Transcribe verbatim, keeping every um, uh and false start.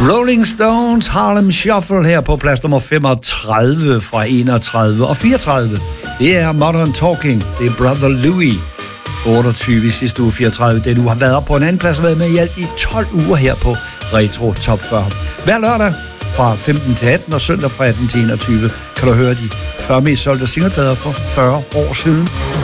Rolling Stones Harlem Shuffle her på plads nummer femogtredive fra enogtredive og fireogtredive. Det er Modern Talking, det er Brother Louie. otteogtyve i sidste uge, fireogtredive. Den uge har været op på en anden plads og været med i alt i tolv uger her på Retro Top fyrre. Hver lørdag fra femten til atten og søndag fra atten til enogtyve kan du høre de fyrre mest solgte singleplader for fyrre år siden.